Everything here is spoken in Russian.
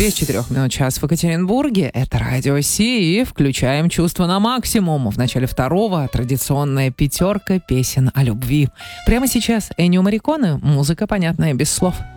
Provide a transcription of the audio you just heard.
Без 4 минут час в Екатеринбурге. Это Радио Си. И включаем чувство на максимум. В начале второго традиционная пятерка песен о любви. Прямо сейчас Эннио Морриконе. Музыка, понятная без слов.